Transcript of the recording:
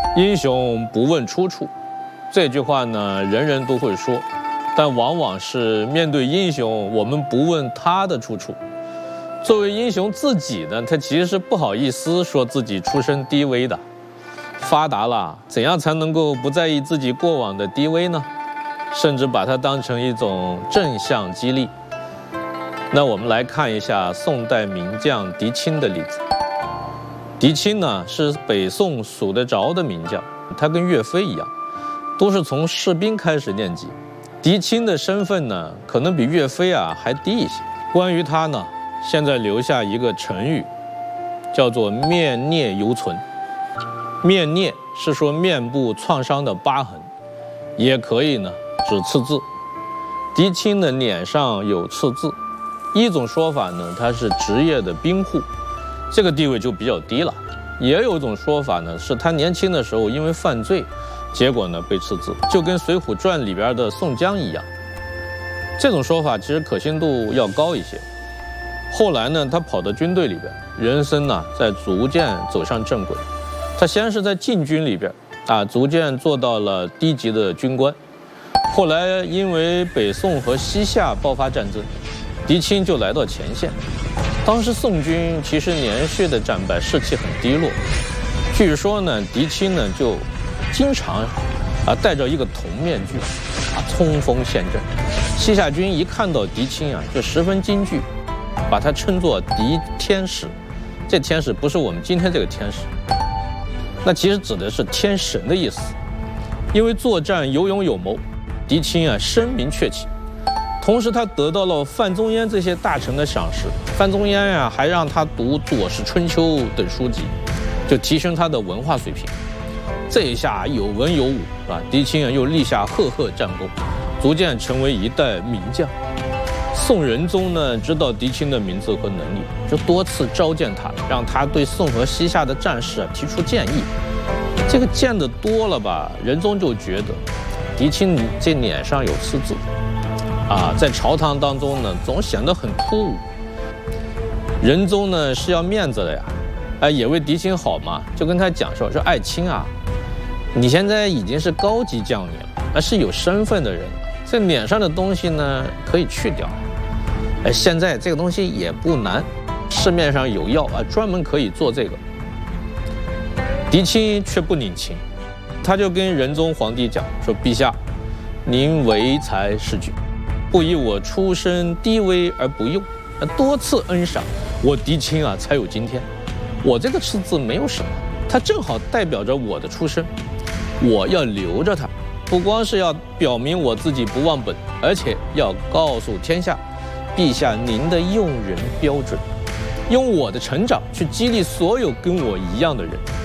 英雄不问出处，这句话呢，人人都会说，但往往是面对英雄，我们不问他的出处。作为英雄自己呢，他其实是不好意思说自己出身低微的。发达了，怎样才能够不在意自己过往的低微呢？甚至把它当成一种正向激励。那我们来看一下宋代名将狄青的例子。狄青呢是北宋数得着的名将，他跟岳飞一样，都是从士兵开始练级。狄青的身份呢，可能比岳飞还低一些。关于他呢，现在留下一个成语，叫做面孽犹存。面孽是说面部创伤的疤痕，也可以呢指刺字。狄青的脸上有刺字，一种说法呢，他是职业的兵户，这个地位就比较低了。也有一种说法呢，是他年轻的时候因为犯罪，结果呢被刺字，就跟《水浒传》里边的宋江一样。这种说法其实可信度要高一些。后来呢，他跑到军队里边，人生呢在逐渐走上正轨。他先是在禁军里边逐渐做到了低级的军官。后来因为北宋和西夏爆发战争，狄青就来到前线。当时宋军其实连续的战败，士气很低落。据说呢，狄青呢就经常戴着一个铜面具冲锋陷阵。西夏军一看到狄青就十分惊惧，把他称作狄天使。这天使不是我们今天这个天使，那其实指的是天神的意思。因为作战有勇有谋，狄青声名鹊起。同时他得到了范仲淹这些大臣的赏识，范仲淹还让他读《左氏春秋》等书籍，就提升他的文化水平。这一下有文有武狄青又立下赫赫战功，逐渐成为一代名将。宋仁宗呢知道狄青的名字和能力，就多次召见他，让他对宋和西夏的战事提出建议。这个见得多了吧，仁宗就觉得狄青这脸上有刺字在朝堂当中呢总显得很突兀。仁宗呢是要面子的呀，也为狄青好嘛，就跟他讲说爱卿你现在已经是高级将领了，是有身份的人了，这脸上的东西呢可以去掉。现在这个东西也不难，市面上有药专门可以做这个。狄青却不领情，他就跟仁宗皇帝讲说：陛下，您唯才是举，不以我出身低微而不用，多次恩赏，我狄青才有今天。我这个赤字没有什么，它正好代表着我的出身，我要留着它，不光是要表明我自己不忘本，而且要告诉天下，陛下您的用人标准，用我的成长去激励所有跟我一样的人。